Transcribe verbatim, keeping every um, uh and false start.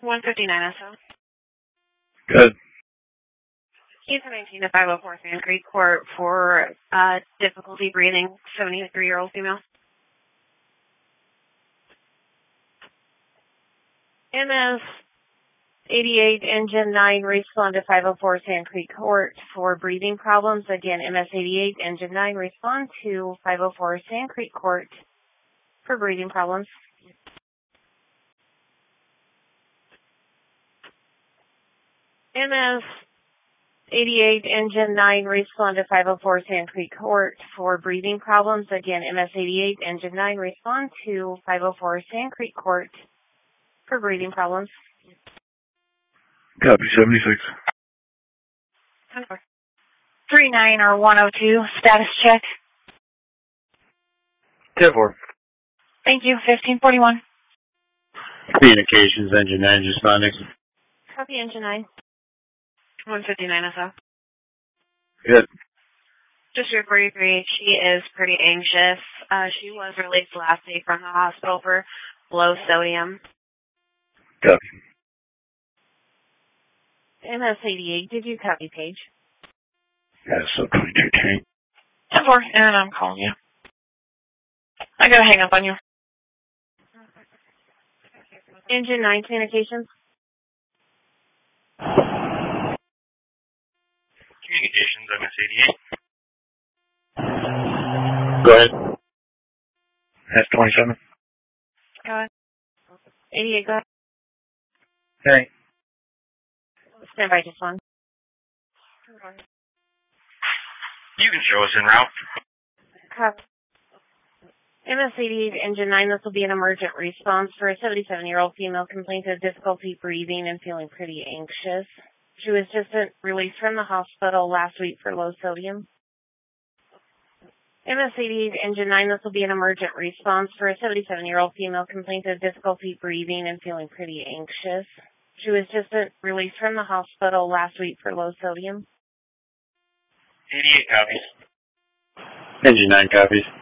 one fifty-nine S O. Good. He's nineteen to five oh four Sand Creek Court for uh, difficulty breathing, seventy-three-year-old female. M S eighty-eight, Engine nine, respond to five oh four Sand Creek Court for breathing problems. Again, M S eighty-eight, Engine nine, respond to five oh four Sand Creek Court for breathing problems. M S eighty-eight, Engine nine, respond to five oh four Sand Creek Court for breathing problems. Again, M S eighty-eight, Engine nine, respond to five oh four Sand Creek Court for breathing problems. Copy, seventy-six. three nine or one oh two, status check. ten four. Thank you, fifteen forty-one. Communications, Engine nine, responding. Copy, Engine nine. one fifty-nine S O. Good. Just to agree, she is pretty anxious. Uh, she was released last week from the hospital for low sodium. Copy. M S eighty-eight, did you copy, Paige? Yes, so twenty-two ten. ten four, and I'm calling you. I gotta hang up on you. Engine nine, communications. Communications, M S eighty-eight. Go ahead. S twenty-seven. Go ahead. eighty-eight, go ahead. Hey. Stand by, just one. You can show us en route. Copy. M S eighty-eight, Engine nine, this will be an emergent response for a seventy-seven-year-old female complaint of difficulty breathing and feeling pretty anxious. She was just released from the hospital last week for low sodium. M S eighty-eight, Engine nine, this will be an emergent response for a seventy-seven-year-old female complaint of difficulty breathing and feeling pretty anxious. She was just released from the hospital last week for low sodium. eighty-eight copies. Engine nine copies.